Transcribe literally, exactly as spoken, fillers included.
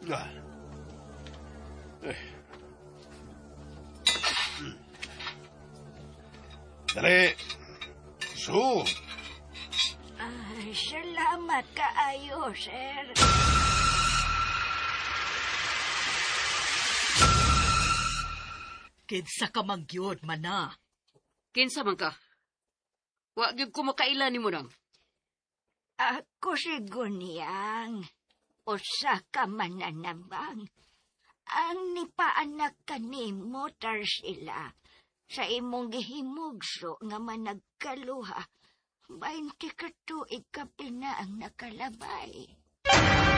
Ah. Eh. Hmm. Dali. Su. Ay, salamat kaayo, sir. Kinsa ka magyod, mana. Kinsa man ka? Wa gyud ko makaila nimo nang. Ako si Gunyang. Usa ka mananabang. Ang nipaanak ka ni motor sila sa imong gihimugso nga managkaluha. Bainti ka tuig ka pina ang nakalabay.